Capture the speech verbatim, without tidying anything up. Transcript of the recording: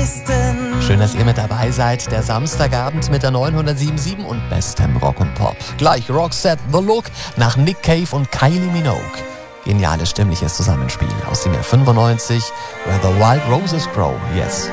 Schön, dass ihr mit dabei seid. Der Samstagabend mit der neunhundertsiebenundsiebzig und bestem Rock und Pop. Gleich Roxette The Look nach Nick Cave und Kylie Minogue. Geniales stimmliches Zusammenspiel aus dem Jahr fünfundneunzig. Where the Wild Roses Grow. Yes.